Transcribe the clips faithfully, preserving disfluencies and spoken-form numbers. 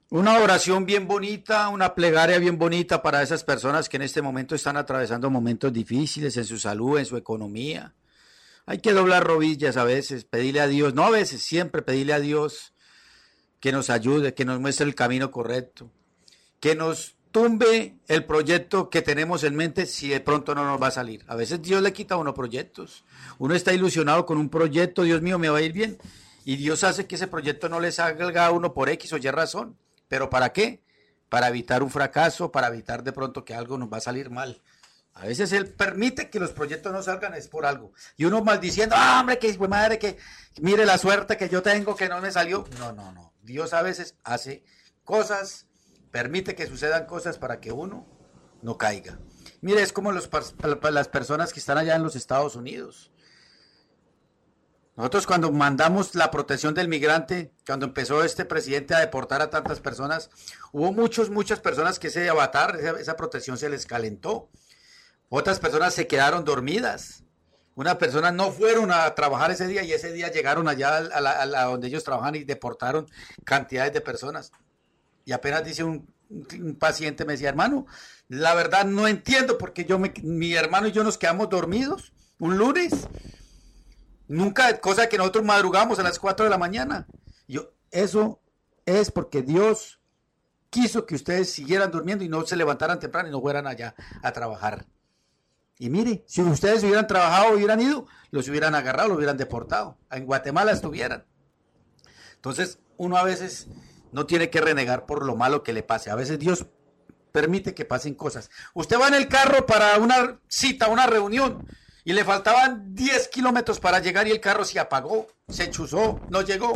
Una oración bien bonita, una plegaria bien bonita para esas personas que en este momento están atravesando momentos difíciles en su salud, en su economía. Hay que doblar rodillas a veces, pedirle a Dios, no a veces, siempre pedirle a Dios que nos ayude, que nos muestre el camino correcto, que nos tumbe el proyecto que tenemos en mente si de pronto no nos va a salir. A veces Dios le quita a uno proyectos. Uno está ilusionado con un proyecto, Dios mío, me va a ir bien. Y Dios hace que ese proyecto no le salga a uno por X o Y razón. ¿Pero para qué? Para evitar un fracaso, para evitar de pronto que algo nos va a salir mal. A veces Él permite que los proyectos no salgan es por algo. Y uno maldiciendo, ah, hombre, que madre, que mire la suerte que yo tengo, que no me salió. No, no, no. Dios a veces hace cosas, permite que sucedan cosas para que uno no caiga. Mire, es como los, las personas que están allá en los Estados Unidos. Nosotros cuando mandamos la protección del migrante, cuando empezó este presidente a deportar a tantas personas, hubo muchos, muchas personas que ese avatar, esa, esa protección se les calentó. Otras personas se quedaron dormidas. Unas personas no fueron a trabajar ese día y ese día llegaron allá a, la, a, la, a donde ellos trabajan y deportaron cantidades de personas. Y apenas dice un, un paciente, me decía, hermano, la verdad no entiendo porque yo me, mi hermano y yo nos quedamos dormidos un lunes. Nunca, cosa que nosotros madrugamos a las cuatro de la mañana. Yo, eso es porque Dios quiso que ustedes siguieran durmiendo y no se levantaran temprano y no fueran allá a trabajar. Y mire, si ustedes hubieran trabajado, hubieran ido, los hubieran agarrado, los hubieran deportado. En Guatemala estuvieran. Entonces, uno a veces no tiene que renegar por lo malo que le pase. A veces Dios permite que pasen cosas. Usted va en el carro para una cita, una reunión, y le faltaban diez kilómetros para llegar y el carro se apagó, se chuzó, no llegó.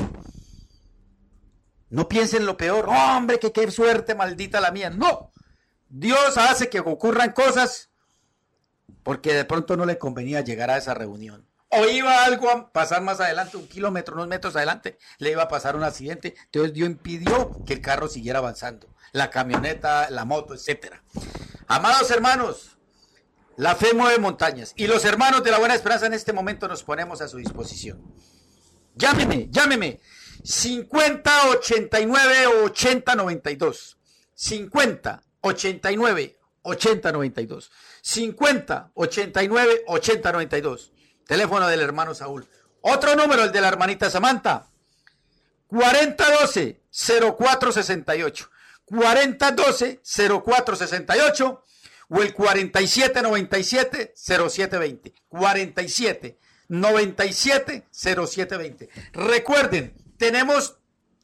No piensen lo peor. Oh, hombre, que qué suerte maldita la mía. No. Dios hace que ocurran cosas porque de pronto no le convenía llegar a esa reunión. O iba algo a pasar más adelante, un kilómetro, unos metros adelante, le iba a pasar un accidente. Entonces Dios impidió que el carro siguiera avanzando. La camioneta, la moto, etcétera. Amados hermanos, la fe mueve montañas y los hermanos de la Buena Esperanza en este momento nos ponemos a su disposición. Llámeme, llámeme. cincuenta, ochenta y nueve, ochenta, noventa y dos. cincuenta, ochenta y nueve, ochenta, noventa y dos. cincuenta, ochenta y nueve, ochenta, noventa y dos. Teléfono del hermano Saúl. Otro número, el de la hermanita Samantha. cuarenta doce, cero cuatro sesenta y ocho. cuarenta doce, cero cuatro sesenta y ocho. O el cuarenta y siete noventa y siete, cero siete veinte. cuarenta y siete noventa y siete, cero siete veinte. Recuerden, tenemos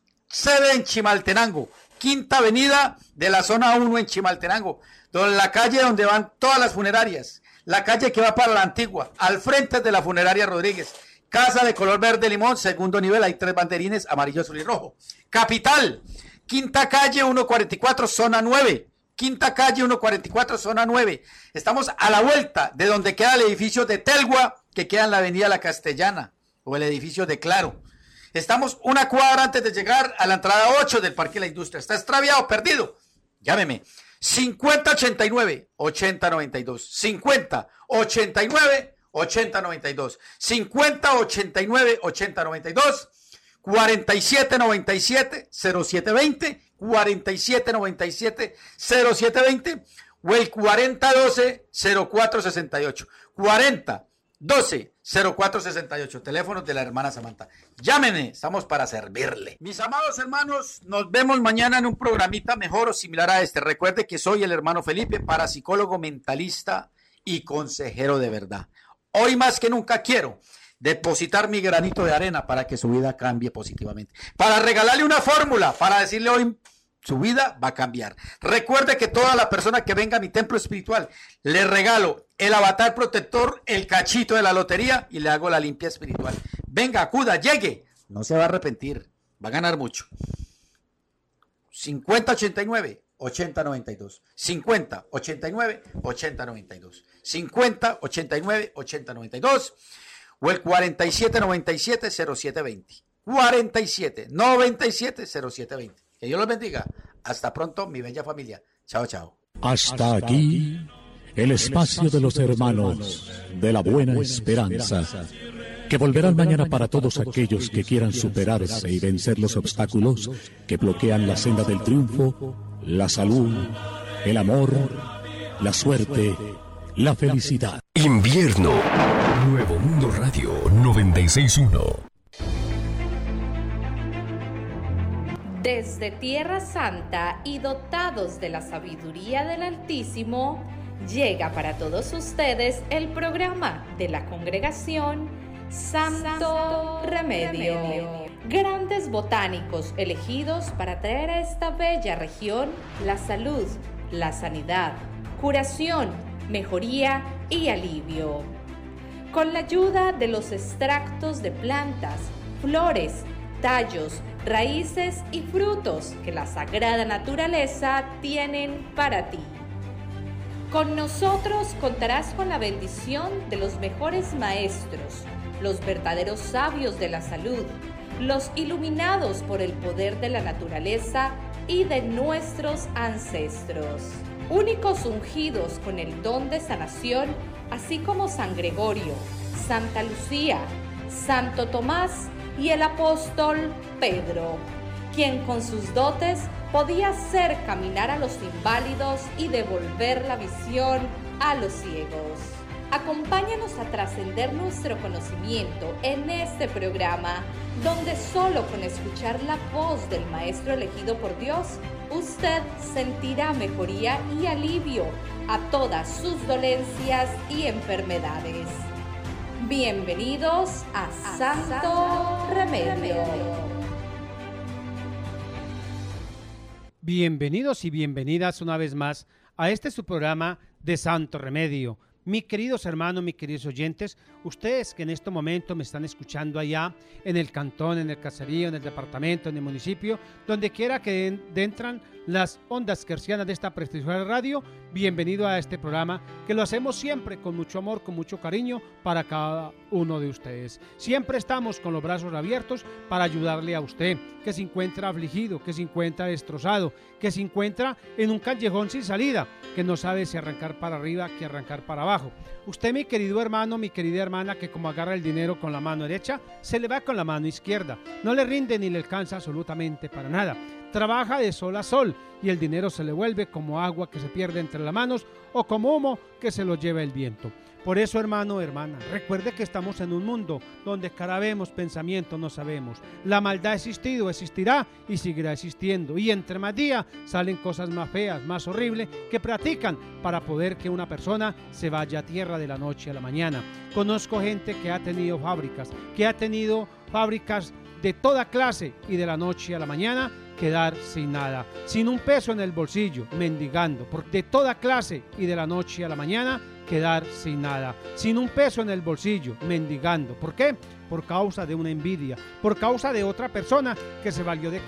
sede en Chimaltenango, Quinta Avenida de la zona uno en Chimaltenango, donde la calle donde van todas las funerarias, la calle que va para la Antigua, al frente de la funeraria Rodríguez, casa de color verde limón, segundo nivel, hay tres banderines, amarillo, azul y rojo. Capital, Quinta Calle ciento cuarenta y cuatro, zona nueve. Quinta Calle ciento cuarenta y cuatro, zona nueve. Estamos a la vuelta de donde queda el edificio de Telgua, que queda en la avenida La Castellana, o el edificio de Claro. Estamos una cuadra antes de llegar a la entrada ocho del Parque de la Industria. ¿Está extraviado, perdido? Llámeme. cincuenta ochenta y nueve, ochenta noventa y dos. cincuenta ochenta y nueve, ochenta noventa y dos. cincuenta ochenta y nueve, ochenta noventa y dos. cuarenta y siete noventa y siete, cero siete veinte. cuarenta y siete noventa y siete, cero siete veinte. O el cuarenta doce, cero cuatro sesenta y ocho. cuarenta doce, cero cuatro sesenta y ocho. Teléfonos de la hermana Samantha. Llámenme, estamos para servirle. Mis amados hermanos, nos vemos mañana en un programita mejor o similar a este. Recuerde que soy el hermano Felipe, parapsicólogo, mentalista y consejero de verdad. Hoy más que nunca quiero depositar mi granito de arena para que su vida cambie positivamente. Para regalarle una fórmula, para decirle hoy su vida va a cambiar. Recuerde que toda la persona que venga a mi templo espiritual, le regalo el avatar protector, el cachito de la lotería y le hago la limpia espiritual. Venga, acuda, llegue. No se va a arrepentir. Va a ganar mucho. cincuenta ochenta y nueve, ochenta noventa y dos. cincuenta ochenta y nueve, ochenta noventa y dos. cincuenta ochenta y nueve, ochenta noventa y dos. O el cuarenta y siete noventa y siete, cero siete veinte. cuarenta y siete noventa y siete, cero siete veinte. Que Dios los bendiga. Hasta pronto, mi bella familia. Chao, chao. Hasta aquí el espacio de los hermanos de la Buena Esperanza. que volverá mañana para todos aquellos que quieran superarse y vencer los obstáculos que bloquean la senda del triunfo, la salud, el amor, la suerte, la felicidad. Invierno. Nuevo Mundo Radio noventa y seis punto uno. Desde Tierra Santa y dotados de la sabiduría del Altísimo, llega para todos ustedes el programa de la congregación Santo, Santo Remedio. Remedio. Grandes botánicos elegidos para traer a esta bella región la salud, la sanidad, curación, mejoría y alivio. Con la ayuda de los extractos de plantas, flores, tallos, raíces y frutos que la sagrada naturaleza tienen para ti. Con nosotros contarás con la bendición de los mejores maestros, los verdaderos sabios de la salud, los iluminados por el poder de la naturaleza y de nuestros ancestros. Únicos ungidos con el don de sanación, así como San Gregorio, Santa Lucía, Santo Tomás y el apóstol Pedro, quien con sus dotes podía hacer caminar a los inválidos y devolver la visión a los ciegos. Acompáñanos a trascender nuestro conocimiento en este programa, donde solo con escuchar la voz del Maestro elegido por Dios, usted sentirá mejoría y alivio a todas sus dolencias y enfermedades. Bienvenidos a Santo Remedio. Bienvenidos y bienvenidas una vez más a este su programa de Santo Remedio. Mis queridos hermanos, mis queridos oyentes, ustedes que en este momento me están escuchando allá en el cantón, en el caserío, en el departamento, en el municipio, donde quiera que entran las ondas hercianas de esta prestigiosa radio, bienvenido a este programa que lo hacemos siempre con mucho amor, con mucho cariño para cada uno de ustedes. Siempre estamos con los brazos abiertos para ayudarle a usted que se encuentra afligido, que se encuentra destrozado, que se encuentra en un callejón sin salida, que no sabe si arrancar para arriba que arrancar para abajo. Usted, mi querido hermano, mi querida hermana, que como agarra el dinero con la mano derecha, se le va con la mano izquierda. No le rinde ni le alcanza absolutamente para nada. Trabaja de sol a sol y el dinero se le vuelve como agua que se pierde entre las manos o como humo que se lo lleva el viento. Por eso, hermano, hermana, recuerde que estamos en un mundo donde cada vemos pensamiento no sabemos. La maldad ha existido, existirá y seguirá existiendo. Y entre más día salen cosas más feas, más horribles que practican para poder que una persona se vaya a tierra de la noche a la mañana. Conozco gente que ha tenido fábricas, que ha tenido fábricas de toda clase y de la noche a la mañana quedar sin nada, sin un peso en el bolsillo, mendigando, por de toda clase y de la noche a la mañana quedar sin nada, sin un peso en el bolsillo, mendigando. ¿Por qué? Por causa de una envidia, por causa de otra persona que se valió de